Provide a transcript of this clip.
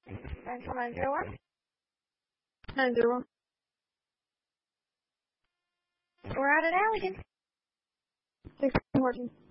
901. 901. We're out at Allegan. Thanks for working.